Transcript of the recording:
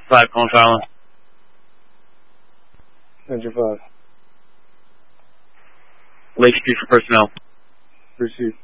5 calling Fallon. 95. Lake Street for personnel. Received.